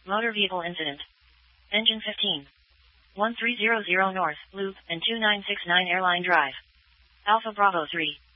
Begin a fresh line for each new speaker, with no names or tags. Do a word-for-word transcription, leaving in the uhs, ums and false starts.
Motor vehicle incident. Engine fifteen. one three zero zero North, Loop, and two nine six nine Airline Drive. Alpha Bravo three.